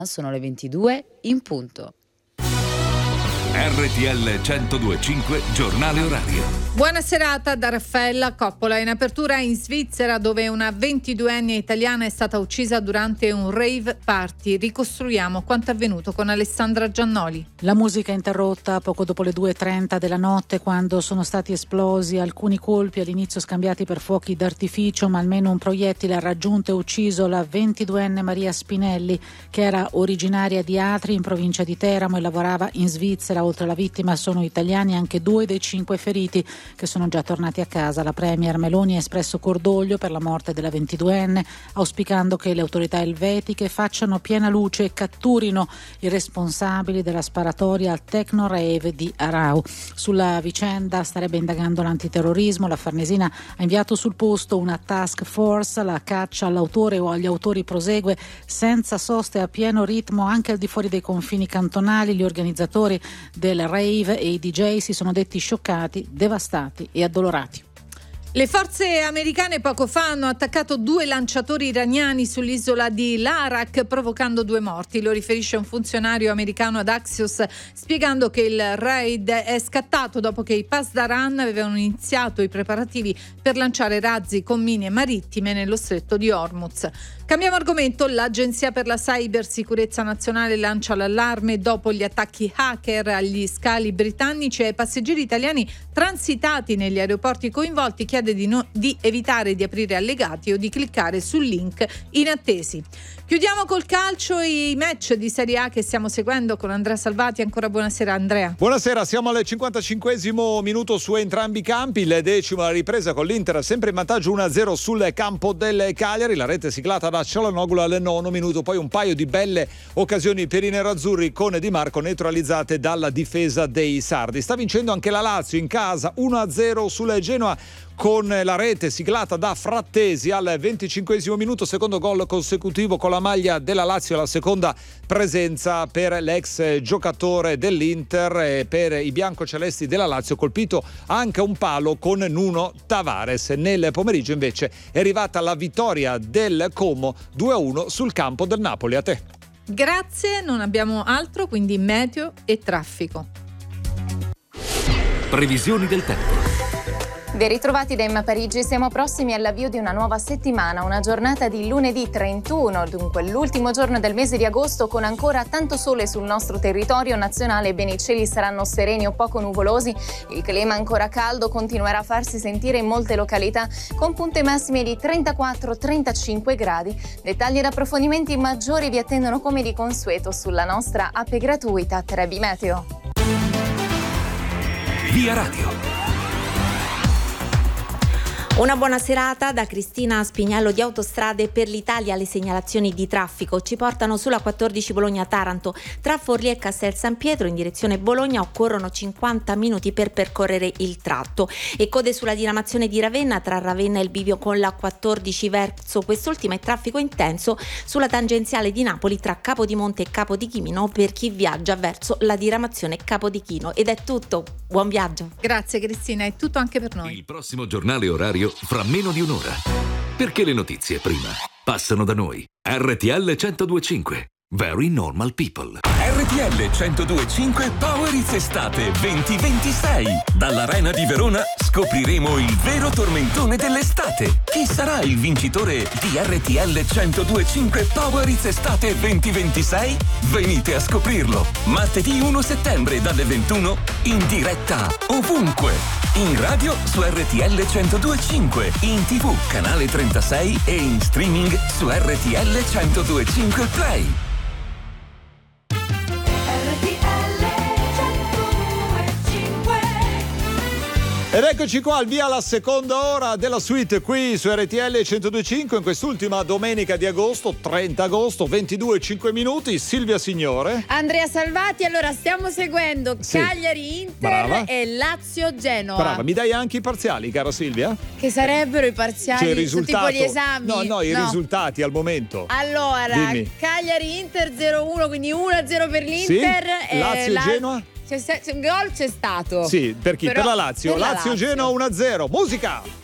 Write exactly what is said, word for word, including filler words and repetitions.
Sono le ventidue in punto. R T L centodue e cinque giornale orario. Buona serata da Raffaella Coppola. In apertura in Svizzera, dove una ventiduenne italiana è stata uccisa durante un rave party. Ricostruiamo quanto avvenuto con Alessandra Giannoli. La musica è interrotta poco dopo le due e trenta della notte, quando sono stati esplosi alcuni colpi, all'inizio scambiati per fuochi d'artificio, ma almeno un proiettile ha raggiunto e ucciso la ventiduenne Maria Spinelli, che era originaria di Atri, in provincia di Teramo, e lavorava in Svizzera. Oltre alla vittima sono italiani anche due dei cinque feriti, che sono già tornati a casa. La premier Meloni ha espresso cordoglio per la morte della ventiduenne, auspicando che le autorità elvetiche facciano piena luce e catturino i responsabili della sparatoria al Techno Rave di Arau. Sulla vicenda starebbe indagando l'antiterrorismo. La Farnesina ha inviato sul posto una task force. La caccia all'autore o agli autori prosegue senza sosta e a pieno ritmo anche al di fuori dei confini cantonali. Gli organizzatori del rave e i D J si sono detti scioccati, devastati e addolorati. Le forze americane poco fa hanno attaccato due lanciatori iraniani sull'isola di Larak, provocando due morti. Lo riferisce un funzionario americano ad Axios, spiegando che il raid è scattato dopo che i Pasdaran avevano iniziato i preparativi per lanciare razzi con mine marittime nello stretto di Hormuz. Cambiamo argomento. L'Agenzia per la Cybersicurezza Nazionale lancia l'allarme dopo gli attacchi hacker agli scali britannici e ai passeggeri italiani transitati negli aeroporti coinvolti. Chiede di, no, di evitare di aprire allegati o di cliccare sul link inattesi. Chiudiamo col calcio e i match di Serie A che stiamo seguendo con Andrea Salvati. Ancora buonasera Andrea. Buonasera, siamo al cinquantacinquesimo minuto su entrambi i campi. Il decimo alla ripresa con l'Inter sempre in vantaggio uno a zero sul campo del Cagliari. La rete siglata da Cialanoglu al nono minuto. Poi un paio di belle occasioni per i nerazzurri con Di Marco neutralizzate dalla difesa dei sardi. Sta vincendo anche la Lazio in casa uno a zero sul Genoa, con la rete siglata da Frattesi al venticinquesimo minuto, secondo gol consecutivo con la maglia della Lazio, la seconda presenza per l'ex giocatore dell'Inter e per i biancocelesti della Lazio, colpito anche un palo con Nuno Tavares. Nel pomeriggio invece è arrivata la vittoria del Como due a uno sul campo del Napoli. A te. Grazie, non abbiamo altro, quindi meteo e traffico. Previsioni del tempo. Ben ritrovati da Emma Parigi, siamo prossimi all'avvio di una nuova settimana, una giornata di lunedì trentuno, dunque l'ultimo giorno del mese di agosto, con ancora tanto sole sul nostro territorio nazionale. Ebbene, i cieli saranno sereni o poco nuvolosi, il clima ancora caldo continuerà a farsi sentire in molte località, con punte massime di trentaquattro trentacinque gradi. Dettagli ed approfondimenti maggiori vi attendono come di consueto sulla nostra app gratuita Trebi Meteo. Via Radio. Una buona serata da Cristina Spignello di Autostrade per l'Italia. Le segnalazioni di traffico ci portano sulla quattordici Bologna-Taranto. Tra Forlì e Castel San Pietro in direzione Bologna occorrono cinquanta minuti per percorrere il tratto. E code sulla diramazione di Ravenna tra Ravenna e il bivio con la quattordici verso quest'ultima, e traffico intenso sulla tangenziale di Napoli tra Capodimonte e Capodichino per chi viaggia verso la diramazione Capodichino. Ed è tutto. Buon viaggio. Grazie Cristina, è tutto anche per noi. Il prossimo giornale orario fra meno di un'ora. Perché le notizie prima passano da noi. R T L centodue e cinque. Very Normal People. R T L centodue e cinque Power It's Estate venti ventisei. Dall'Arena di Verona scopriremo il vero tormentone dell'estate. Chi sarà il vincitore di R T L centodue e cinque Power It's Estate venti ventisei? Venite a scoprirlo. Martedì primo settembre dalle ventuno in diretta ovunque. In radio su R T L centodue e cinque, in tivù canale trentasei e in streaming su R T L centodue e cinque Play. Ed eccoci qua al via la seconda ora della suite qui su R T L centodue e cinque in quest'ultima domenica di agosto, trenta agosto, ventidue e cinque minuti. Silvia Signore, Andrea Salvati. Allora stiamo seguendo Sì. Cagliari Inter Brava. e Lazio Genoa. brava, mi dai anche i parziali, cara Silvia? Che sarebbero i parziali? Cioè il Sono risultato. tipo gli esami? No, no, i risultati al momento. Allora, Dimmi. Cagliari Inter zero uno, quindi uno a zero per l'Inter. Sì? Lazio La- Genoa? C'è, c'è, un gol c'è stato. Sì, per chi? Però- per la Lazio. per la Lazio Lazio. Genoa uno a zero. Musica!